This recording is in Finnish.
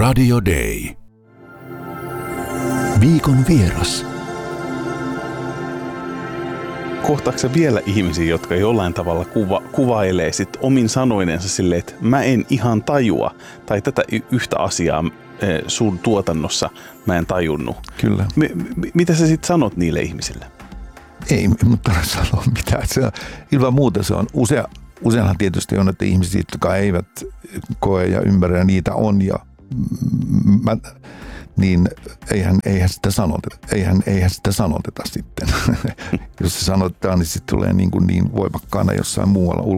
Radio Day. Viikon vieras. Kohtaako vielä ihmisiä, jotka jollain tavalla kuvailee sit omin sanoinensa silleen, että mä en ihan tajua, tai tätä yhtä asiaa sun tuotannossa mä en tajunnut. Kyllä. Mitä sä sitten sanot niille ihmisille? Ei mutta sanoa mitään. Ilman muuta se on useinhan tietysti on, että ihmisiä, jotka eivät koe ja ymmärrä, ja niitä on, ja niin eihän sitä sanoteta sitten. Jos se sanotetaan, niin sitten tulee niin voimakkaana jossain muualla